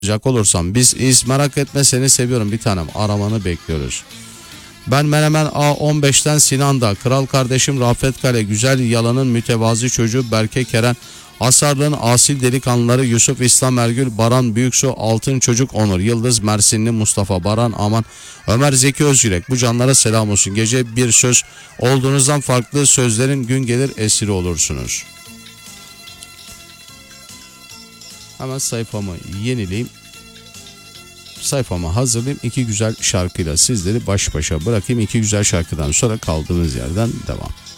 yapacak olursam biz merak etme, seni seviyorum bir tanem, aramanı bekliyoruz. Ben Menemen A15'ten Sinan'da, kral kardeşim Rafet Kale, güzel yalanın mütevazi çocuğu Berke Keren, Hasarlı'nın asil delikanlıları Yusuf İslam Ergül, Baran Büyüksu, Altın Çocuk Onur, Yıldız Mersinli Mustafa, Baran Aman, Ömer Zeki Özgürek, bu canlara selam olsun. Gece bir söz olduğunuzdan farklı sözlerin gün gelir esiri olursunuz. Hemen sayfamı yenileyim. Sayfamı hazırlayayım. İki güzel şarkıyla sizleri baş başa bırakayım. İki güzel şarkıdan sonra kaldığımız yerden devam.